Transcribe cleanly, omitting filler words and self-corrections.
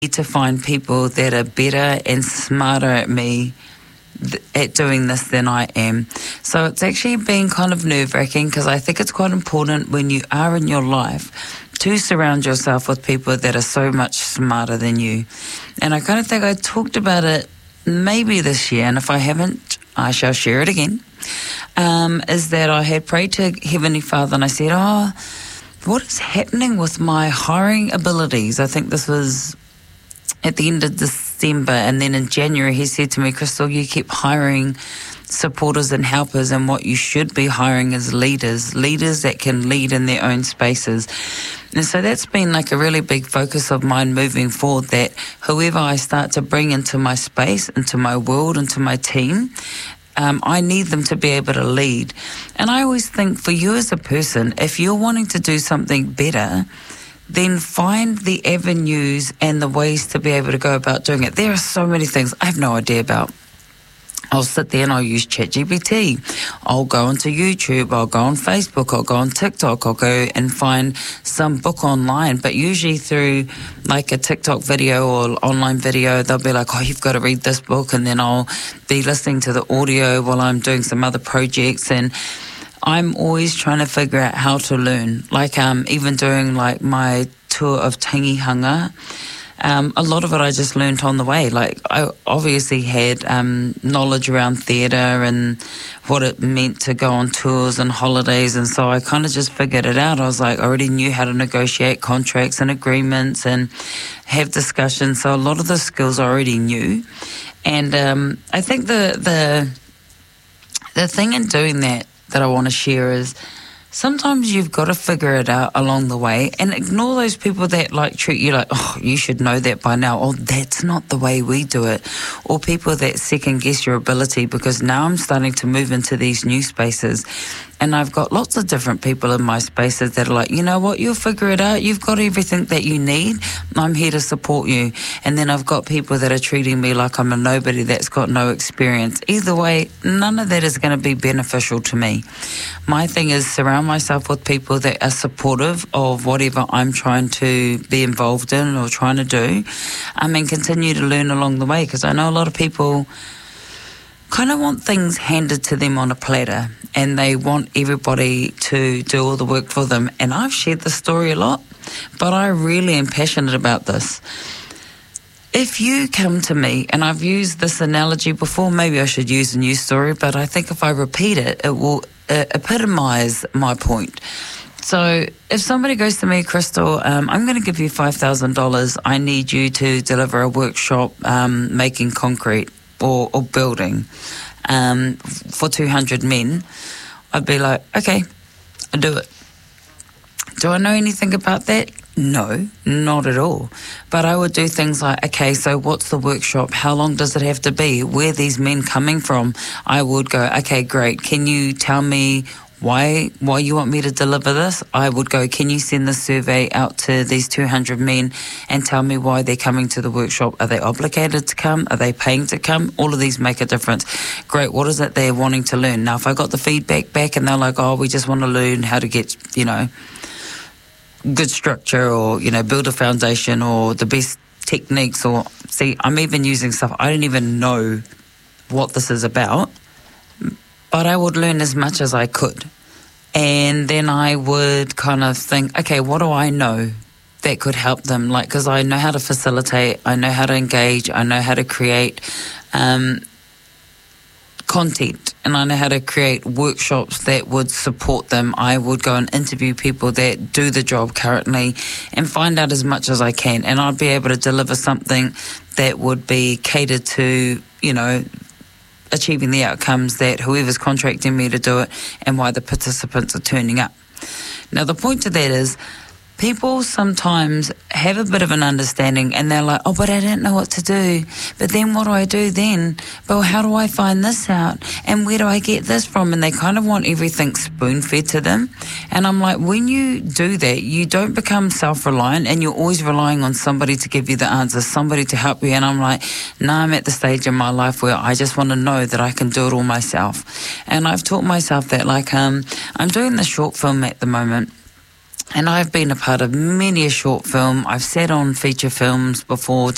to find people that are better and smarter at doing this than I am. So it's actually been kind of nerve-wracking, because I think it's quite important when you are in your life to surround yourself with people that are so much smarter than you. And I kind of think I talked about it maybe this year, and if I haven't, I shall share it again, is that I had prayed to Heavenly Father and I said, what is happening with my hiring abilities? I think this was at the end of December, and then in January he said to me, Crystal, you keep hiring supporters and helpers, and what you should be hiring is leaders that can lead in their own spaces. And so that's been like a really big focus of mine moving forward, that whoever I start to bring into my space, into my world, into my team, I need them to be able to lead. And I always think for you as a person, if you're wanting to do something better, then find the avenues and the ways to be able to go about doing it. There are so many things I have no idea about. I'll sit there and I'll use ChatGPT. I'll go onto YouTube. I'll go on Facebook. I'll go on TikTok. I'll go and find some book online. But usually through like a TikTok video or online video, they'll be like, you've got to read this book. And then I'll be listening to the audio while I'm doing some other projects. And I'm always trying to figure out how to learn. Like even doing like my tour of Tangihanga, a lot of it I just learnt on the way. Like I obviously had knowledge around theatre and what it meant to go on tours and holidays, and so I kind of just figured it out. I was like, I already knew how to negotiate contracts and agreements and have discussions, so a lot of the skills I already knew. And I think the thing in doing that I want to share is sometimes you've got to figure it out along the way, and ignore those people that like treat you like, you should know that by now, or that's not the way we do it, or people that second guess your ability, because now I'm starting to move into these new spaces. And I've got lots of different people in my spaces that are like, you know what, you'll figure it out. You've got everything that you need. I'm here to support you. And then I've got people that are treating me like I'm a nobody that's got no experience. Either way, none of that is going to be beneficial to me. My thing is surround myself with people that are supportive of whatever I'm trying to be involved in or trying to do. And continue to learn along the way, because I know a lot of people kind of want things handed to them on a platter, and they want everybody to do all the work for them. And I've shared the story a lot, but I really am passionate about this. If you come to me, and I've used this analogy before, maybe I should use a new story, but I think if I repeat it, it will epitomise my point. So if somebody goes to me, Crystal, I'm going to give you $5,000. I need you to deliver a workshop making concrete or building for 200 men. I'd be like, okay, I'll do it. Do I know anything about that? No, not at all. But I would do things like, okay, so what's the workshop? How long does it have to be? Where are these men coming from? I would go, okay, great. Can you tell me why you want me to deliver this? I would go, can you send the survey out to these 200 men and tell me why they're coming to the workshop? Are they obligated to come? Are they paying to come? All of these make a difference. Great, what is it they're wanting to learn? Now, if I got the feedback back and they're like, we just want to learn how to get, good structure, or, build a foundation, or the best techniques, or see, I'm even using stuff I don't even know what this is about, but I would learn as much as I could. And then I would kind of think, okay, what do I know that could help them? Like, because I know how to facilitate, I know how to engage, I know how to create content, and I know how to create workshops that would support them. I would go and interview people that do the job currently and find out as much as I can, and I'd be able to deliver something that would be catered to, achieving the outcomes that whoever's contracting me to do it, and why the participants are turning up. Now, the point to that is, people sometimes have a bit of an understanding and they're like, but I don't know what to do. But then what do I do then? But how do I find this out? And where do I get this from? And they kind of want everything spoon-fed to them. And I'm like, when you do that, you don't become self-reliant, and you're always relying on somebody to give you the answers, somebody to help you. And I'm like, I'm at the stage in my life where I just want to know that I can do it all myself. And I've taught myself that, like, I'm doing the short film at the moment. And I've been a part of many a short film. I've sat on feature films before,